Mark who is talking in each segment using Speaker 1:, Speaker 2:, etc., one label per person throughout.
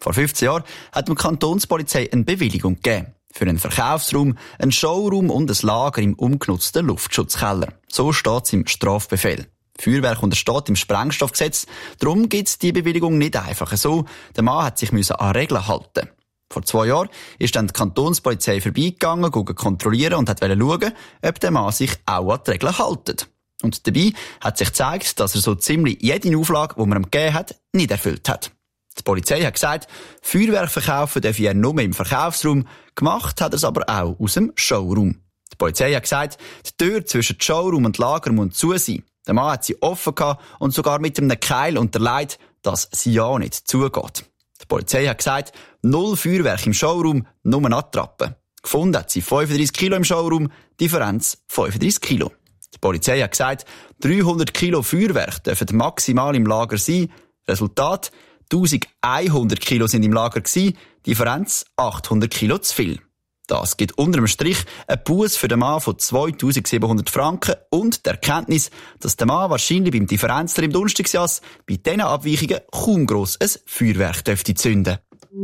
Speaker 1: Vor 15 Jahren hat die Kantonspolizei eine Bewilligung gegeben. Für einen Verkaufsraum, einen Showroom und ein Lager im umgenutzten Luftschutzkeller. So steht es im Strafbefehl. Feuerwerk untersteht im Sprengstoffgesetz. Darum gibt es die Bewilligung nicht einfach so. Der Mann hat sich an Regeln halten. Vor 2 Jahren ist dann die Kantonspolizei vorbeigegangen, kontrollieren und wollte schauen, ob der Mann sich auch an die Regeln hält. Und dabei hat sich gezeigt, dass er so ziemlich jede Auflage, die man ihm gegeben hat, nicht erfüllt hat. Die Polizei hat gesagt, Feuerwerk verkaufen darf er nur im Verkaufsraum, gemacht hat er es aber auch aus dem Showroom. Die Polizei hat gesagt, die Tür zwischen Showroom und Lager muss zu sein. Der Mann hat sie offen gehabt und sogar mit einem Keil unterlegt, dass sie ja nicht zugeht. Die Polizei hat gesagt, 0 Feuerwerk im Showroom, nur Attrappen. Gefunden hat sie 35 Kilo im Showroom, Differenz 35 Kilo. Die Polizei hat gesagt, 300 Kilo Feuerwerk dürfen maximal im Lager sein. Resultat, 1100 Kilo sind im Lager gewesen, Differenz 800 Kilo zu viel. Das gibt unter dem Strich einen Buß für den Mann von 2700 Franken und die Erkenntnis, dass der Mann wahrscheinlich beim Differenzler im Donnerstagsjass bei diesen Abweichungen kaum gross ein Feuerwerk dürfte zünden.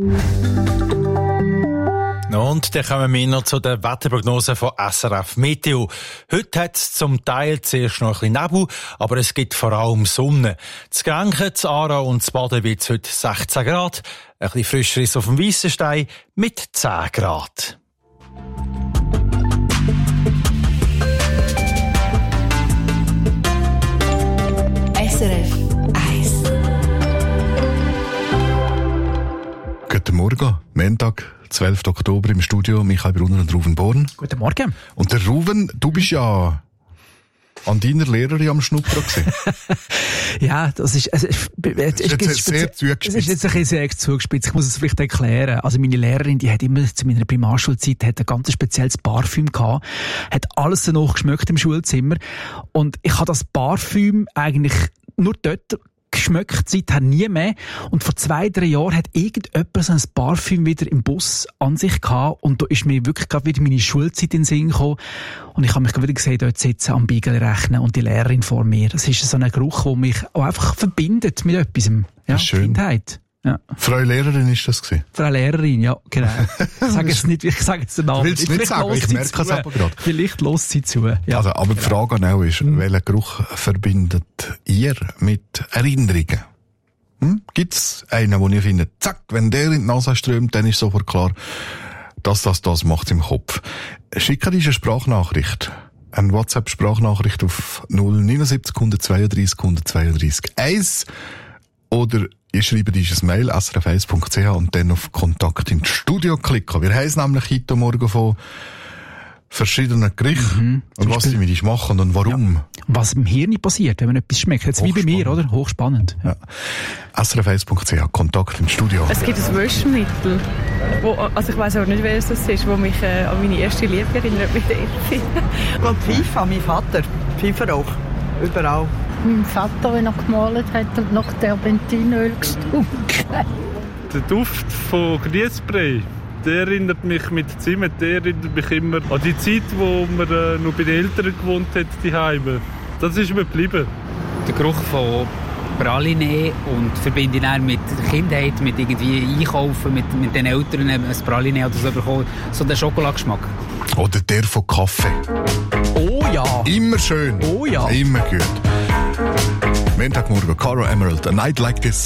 Speaker 2: Und dann kommen wir noch zu der Wetterprognose von SRF Meteo. Heute hat es zum Teil zuerst noch ein bisschen Nebel, aber es gibt vor allem Sonne. Zu Grenchen, zu Aarau und zu Baden wird es heute 16 Grad. Ein bisschen frischer ist auf dem Weissenstein mit 10 Grad.
Speaker 3: SRF 1.
Speaker 4: Guten Morgen, Montag, 12. Oktober im Studio, Michael Brunner und Ruven Born.
Speaker 5: Guten Morgen.
Speaker 4: Und der Ruven, du bist ja an deiner Lehrerin am Schnuppern gewesen.
Speaker 5: Ja, das ist,
Speaker 4: sehr zugespitzt.
Speaker 5: Das ist jetzt ein bisschen sehr zugespitzt. Ich muss es vielleicht erklären. Also meine Lehrerin, die hat immer zu meiner Primarschulzeit ein ganz spezielles Parfüm gehabt, hat alles danach geschmeckt im Schulzimmer. Und ich habe das Parfüm eigentlich nur dort geschmeckt, seither nie mehr. Und vor 2-3 Jahren hat irgendjemand so ein Parfüm wieder im Bus an sich gehabt. Und da ist mir wirklich gerade wieder meine Schulzeit in den Sinn gekommen. Und ich habe mich wieder gesehen, dort sitzen am Beagle rechnen und die Lehrerin vor mir. Das ist so ein Geruch, der mich auch einfach verbindet mit etwas. Ja,
Speaker 4: schön.
Speaker 5: Kindheit. Ja.
Speaker 4: Frau Lehrerin ist das gewesen?
Speaker 5: Frau Lehrerin, ja, genau. Ich sage jetzt nicht, ich sage jetzt den Namen.
Speaker 4: Willst du nicht sagen? Ich merke es aber gerade.
Speaker 5: Vielleicht lässt sie zu. Ja.
Speaker 4: Also, aber die Frage auch ist, welchen Geruch verbindet ihr mit Erinnerungen? Gibt's einen, wo ihr findet, zack, wenn der in die Nase strömt, dann ist sofort klar, dass das macht's im Kopf. Schickt diese Sprachnachricht. Eine WhatsApp-Sprachnachricht auf 079 132 132 1 oder ihr schreibt dieses Mail srf1.ch und dann auf Kontakt ins Studio klicken. Wir haben es nämlich heute Morgen von verschiedenen Gerichten und was sie mit uns machen und warum.
Speaker 5: Ja. Was im Hirn passiert, wenn man etwas schmeckt. Jetzt wie bei mir, oder? Hochspannend.
Speaker 4: Ja. srf1.ch, Kontakt ins Studio.
Speaker 6: Es gibt ein Waschmittel, also ich weiss auch nicht, welches das ist, das mich an meine erste Liebe erinnert mit der Elfi.
Speaker 7: Und Pfeife, mein Vater. Pfeiferauch. Überall.
Speaker 8: Mein Vater, wenn er gemalt hat und nach Terpentinöl gestunken.
Speaker 9: Der Duft von Grießbrei, der erinnert mich mit Zimt, der erinnert mich immer an die Zeit, wo man noch bei den Eltern gewohnt hat, die Heime. Das ist mir geblieben.
Speaker 10: Der Geruch von Praline und verbinde ich dann mit der Kindheit, mit irgendwie Einkaufen, mit den Eltern ein Praline oder so bekommen, so der Schokoladengeschmack.
Speaker 4: Oder der von Kaffee.
Speaker 5: Oh ja.
Speaker 4: Immer schön.
Speaker 5: Oh ja.
Speaker 4: Immer gut. Montagmorgen, Caro Emerald, A Night Like This.